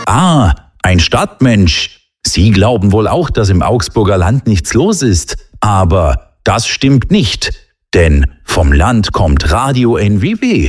Ah, ein Stadtmensch. Sie glauben wohl auch, dass im Augsburger Land nichts los ist. Aber das stimmt nicht. Denn vom Land kommt Radio NWW.